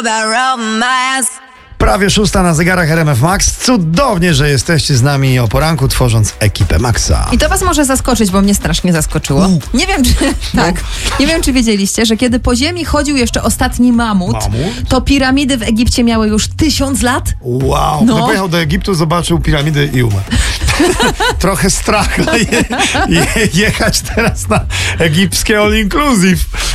Prawie 6 na zegarach RMF Max. Cudownie, że jesteście z nami o poranku, tworząc ekipę Maxa. I to was może zaskoczyć, bo mnie strasznie zaskoczyło. Nie wiem, czy nie wiem, czy wiedzieliście, że kiedy po ziemi chodził jeszcze ostatni mamut? To piramidy w Egipcie miały już 1000 lat. Wow, no. Pojechał do Egiptu, zobaczył piramidy i umarł. Trochę strach jechać teraz na egipskie all inclusive.